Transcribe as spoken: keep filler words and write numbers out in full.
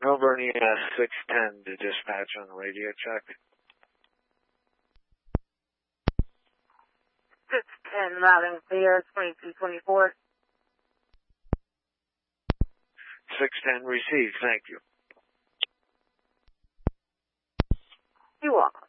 Melbourne, E S six ten to dispatch on the radio check. six ten, loud and clear, twenty-two twenty-four. six ten received, thank you. You're welcome.